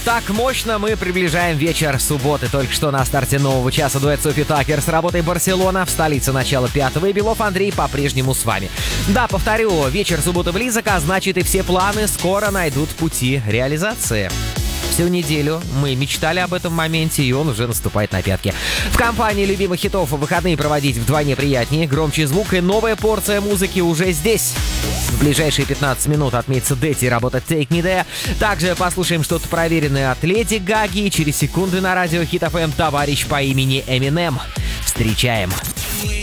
Так мощно мы приближаем вечер субботы. Только что на старте нового часа дуэт Софи Таккер с работой «Барселона» в столице начала пятого. И Белов Андрей по-прежнему с вами. Да, повторю, вечер субботы близок, а значит и все планы скоро найдут пути реализации. Всю неделю мы мечтали об этом моменте, и он уже наступает на пятки. В компании любимых хитов выходные проводить вдвойне приятнее, громче звук и новая порция музыки уже здесь. В ближайшие 15 минут отметится Дэти, работа Take Me There. Также послушаем что-то проверенное от Леди Гаги. И через секунды на радио Хит FM товарищ по имени Эминем. Встречаем.